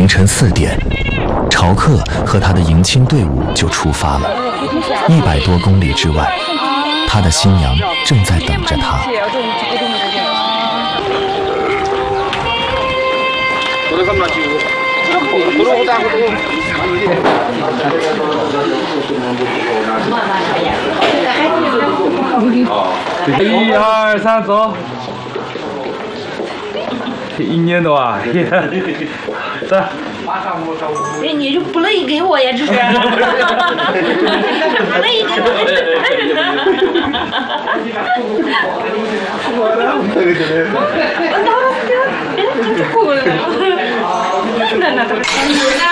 凌晨4点，朝客和他的迎亲队伍就出发了。100多公里之外，他的新娘正在等着他。 1、2、3，走。1年多啊！走。 哎，你就补了一给我呀，这是。补了一给我。